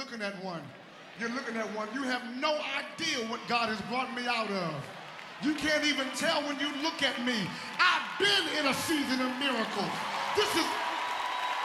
looking at one. You're looking at one. You have no idea what God has brought me out of. You can't even tell when you look at me. I've been in a season of miracles. This is